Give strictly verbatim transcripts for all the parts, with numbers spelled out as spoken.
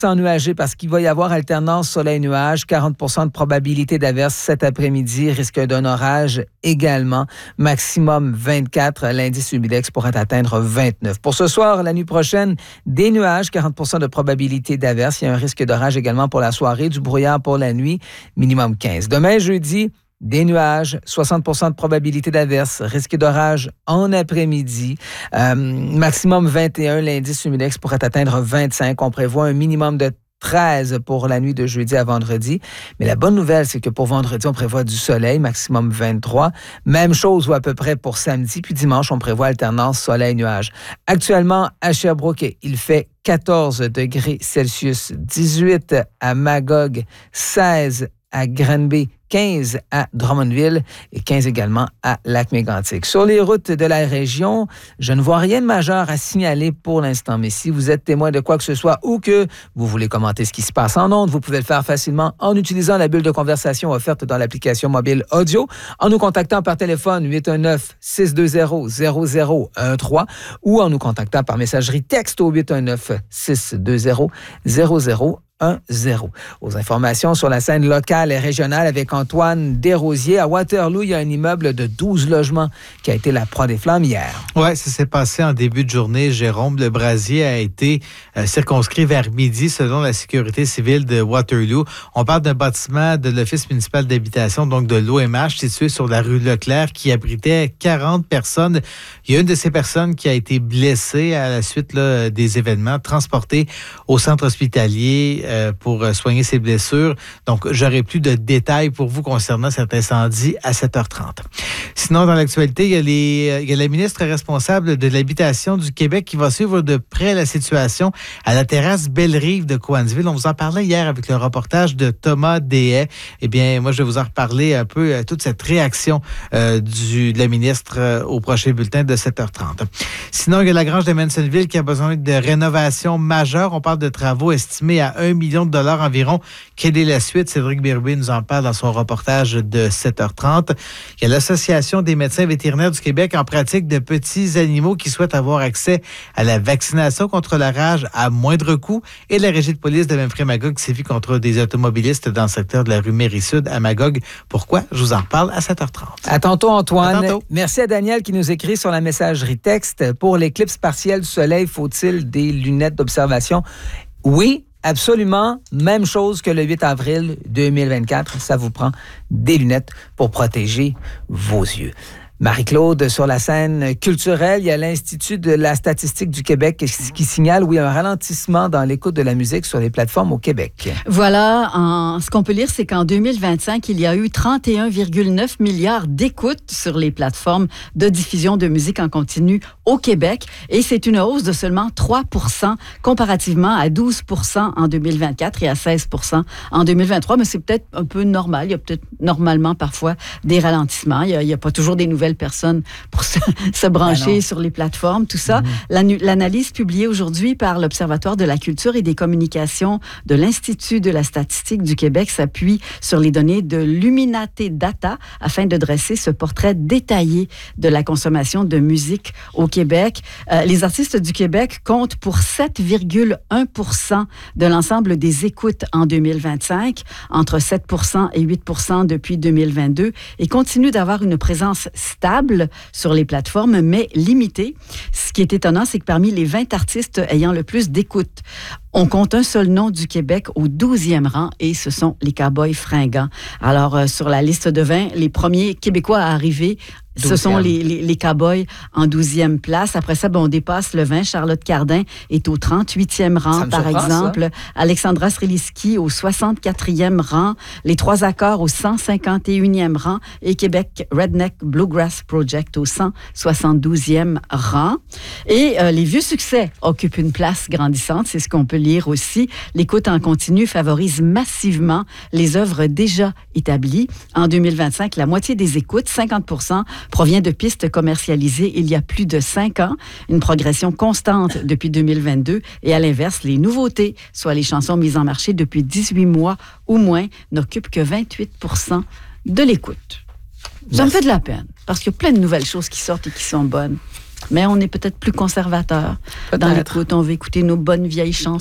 Ennuagé parce qu'il va y avoir alternance soleil-nuage, quarante pour cent de probabilité d'averse cet après-midi, risque d'un orage également, maximum vingt-quatre, l'indice humidex pourrait atteindre vingt-neuf. Pour ce soir, la nuit prochaine, des nuages, quarante pour cent de probabilité d'averse, il y a un risque d'orage également pour la soirée, du brouillard pour la nuit, minimum quinze. Demain, jeudi, des nuages, soixante pour cent de probabilité d'averse, risque d'orage en après-midi, euh, maximum vingt et un, l'indice humidex pourrait atteindre vingt-cinq. On prévoit un minimum de treize pour la nuit de jeudi à vendredi. Mais la bonne nouvelle, c'est que pour vendredi, on prévoit du soleil, maximum vingt-trois. Même chose ou à peu près pour samedi. Puis dimanche, on prévoit alternance soleil-nuage. Actuellement, à Sherbrooke, il fait quatorze degrés Celsius, dix-huit à Magog, seize à Granby, quinze à Drummondville et quinze également à Lac-Mégantic. Sur les routes de la région, je ne vois rien de majeur à signaler pour l'instant. Mais si vous êtes témoin de quoi que ce soit ou que vous voulez commenter ce qui se passe en ondes, vous pouvez le faire facilement en utilisant la bulle de conversation offerte dans l'application mobile audio, en nous contactant par téléphone huit un neuf, six deux zéro, zéro zéro un trois ou en nous contactant par messagerie texte au huit un neuf, six deux zéro, zéro zéro un zéro. Aux informations sur la scène locale et régionale avec Antoine Desrosiers. À Waterloo, il y a un immeuble de douze logements qui a été la proie des flammes hier. Oui, ça s'est passé en début de journée. Jérôme, le brasier a été euh, circonscrit vers midi selon la sécurité civile de Waterloo. On parle d'un bâtiment de l'Office municipal d'habitation, donc de l'O M H, situé sur la rue Leclerc, qui abritait quarante personnes. Il y a une de ces personnes qui a été blessée à la suite là, des événements, transportée au centre hospitalier pour soigner ses blessures. Donc, j'aurai plus de détails pour vous concernant cet incendie à sept heures trente. Sinon, dans l'actualité, il y a, les, il y a la ministre responsable de l'Habitation du Québec qui va suivre de près la situation à la terrasse Belle-Rive de Cowansville. On vous en parlait hier avec le reportage de Thomas Deshaies. Eh bien, moi, je vais vous en reparler un peu, euh, toute cette réaction euh, du, de la ministre euh, au prochain bulletin de sept heures trente. Sinon, il y a la grange de Mansonville qui a besoin de rénovation majeure. On parle de travaux estimés à un million de dollars environ. Quelle est la suite? Cédric Bérubé nous en parle dans son reportage de sept heures trente. Il y a l'Association des médecins vétérinaires du Québec en pratique de petits animaux qui souhaitent avoir accès à la vaccination contre la rage à moindre coût et la régie de police de Memphrey-Magog qui sévit contre des automobilistes dans le secteur de la rue Mairie-Sud à Magog. Pourquoi? Je vous en reparle à sept heures trente. À tantôt, Antoine. À tantôt. Merci à Daniel qui nous écrit sur la messagerie texte. Pour l'éclipse partielle du soleil, faut-il des lunettes d'observation? Oui, absolument. Même chose que le huit avril deux mille vingt-quatre. Ça vous prend des lunettes pour protéger vos yeux. Marie-Claude, sur la scène culturelle, il y a l'Institut de la statistique du Québec qui signale, oui, un ralentissement dans l'écoute de la musique sur les plateformes au Québec. Voilà, en, ce qu'on peut lire, c'est qu'en deux mille vingt-cinq, il y a eu trente et un virgule neuf milliards d'écoutes sur les plateformes de diffusion de musique en continu au Québec. Et c'est une hausse de seulement trois pour cent comparativement à douze pour cent en deux mille vingt-quatre et à seize pour cent en deux mille vingt-trois. Mais c'est peut-être un peu normal. Il y a peut-être normalement parfois des ralentissements. Il n'y a, a pas toujours des nouvelles personnes pour se, se brancher ben sur les plateformes, tout ça. Mm-hmm. L'analyse publiée aujourd'hui par l'Observatoire de la culture et des communications de l'Institut de la statistique du Québec s'appuie sur les données de Luminate Data afin de dresser ce portrait détaillé de la consommation de musique au Québec. Euh, les artistes du Québec comptent pour sept virgule un pour cent de l'ensemble des écoutes en deux mille vingt-cinq, entre sept pour cent et huit pour cent depuis deux mille vingt-deux, et continuent d'avoir une présence stable sur les plateformes, mais limitée. Ce qui est étonnant, c'est que parmi les vingt artistes ayant le plus d'écoute, on compte un seul nom du Québec au douzième rang et ce sont les Cowboys Fringants. Alors, euh, sur la liste de vingt, les premiers Québécois à arriver, ce sont les, les, les Cowboys en douzième place. Après ça, ben, on dépasse le vingt. Charlotte Cardin est au trente-huitième rang, par exemple. Ça. Alexandra Streliski au soixante-quatrième rang. Les Trois Accords au cent cinquante et unième rang. Et Québec Redneck Bluegrass Project au cent soixante-douzième rang. Et euh, les vieux succès occupent une place grandissante. C'est ce qu'on peut lire aussi. L'écoute en continu favorise massivement les œuvres déjà établies. En deux mille vingt-cinq, la moitié des écoutes, cinquante pour cent, provient de pistes commercialisées il y a plus de cinq ans, une progression constante depuis deux mille vingt-deux. Et à l'inverse, les nouveautés, soit les chansons mises en marché depuis dix-huit mois ou moins, n'occupent que vingt-huit pour cent de l'écoute. Ça me fait de la peine, parce qu'il y a plein de nouvelles choses qui sortent et qui sont bonnes. Mais on est peut-être plus conservateur. Dans l'écoute, on veut écouter nos bonnes vieilles chansons.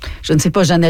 Je ne sais pas, j'analyse